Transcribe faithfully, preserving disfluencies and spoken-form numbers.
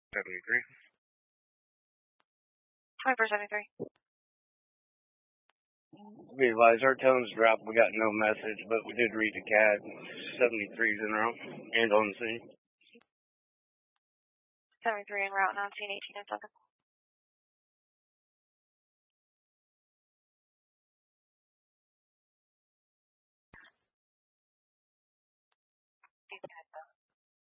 seventy-three. twenty-four seventy-three. Be advised, our tones dropped. We got no message, but we did read the cat. seventy-three's en route and on the scene. seventy-three en route, nineteen, eighteen, and seven.